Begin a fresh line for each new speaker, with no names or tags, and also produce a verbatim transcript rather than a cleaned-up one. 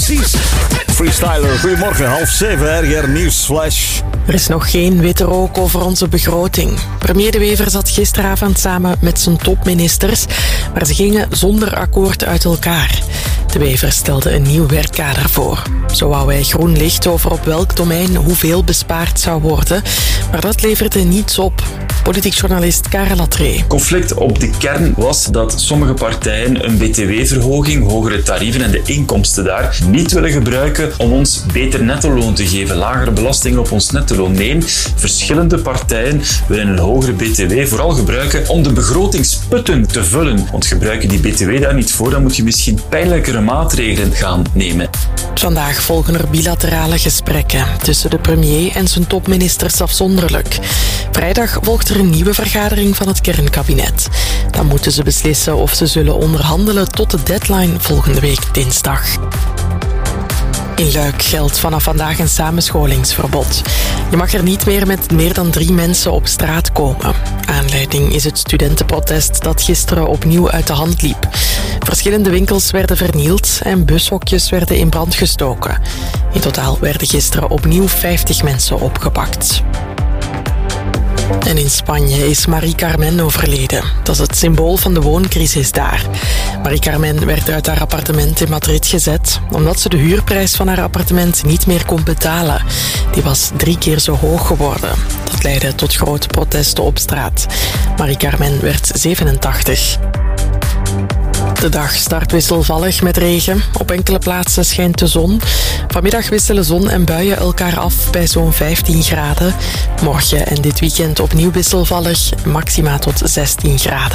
Precies. Freestyler, goedemorgen, half zeven, R G R Nieuwsflash.
Er is nog geen witte rook over onze begroting. Premier De Wever zat gisteravond samen met zijn topministers, maar ze gingen zonder akkoord uit elkaar. De Wever stelde een nieuw werkkader voor. Zo wou hij groen licht over op welk domein hoeveel bespaard zou worden, maar dat leverde niets op. Politiek journalist Karel Latree.
Conflict op de kern was dat sommige partijen een B T W-verhoging, hogere tarieven en de inkomsten daar niet willen gebruiken om ons beter nettoloon te geven, lagere belastingen op ons nettoloon. Nee, verschillende partijen willen een hogere B T W vooral gebruiken om de begrotingsputten te vullen. Want gebruik je die B T W daar niet voor, dan moet je misschien pijnlijkere maatregelen gaan nemen.
Vandaag volgen er bilaterale gesprekken tussen de premier en zijn topministers afzonderlijk. Vrijdag volgt er een nieuwe vergadering van het kernkabinet. Dan moeten ze beslissen of ze zullen onderhandelen tot de deadline volgende week dinsdag. In Luik geldt vanaf vandaag een samenscholingsverbod. Je mag er niet meer met meer dan drie mensen op straat komen. Aanleiding is het studentenprotest dat gisteren opnieuw uit de hand liep. Verschillende winkels werden vernield en bushokjes werden in brand gestoken. In totaal werden gisteren opnieuw vijftig mensen opgepakt. En in Spanje is Marie Carmen overleden. Dat is het symbool van de wooncrisis daar. Marie Carmen werd uit haar appartement in Madrid gezet omdat ze de huurprijs van haar appartement niet meer kon betalen. Die was drie keer zo hoog geworden. Dat leidde tot grote protesten op straat. Marie Carmen werd zevenentachtig. De dag start wisselvallig met regen. Op enkele plaatsen schijnt de zon. Vanmiddag wisselen zon en buien elkaar af bij zo'n vijftien graden. Morgen en dit weekend opnieuw wisselvallig, maxima tot zestien graden.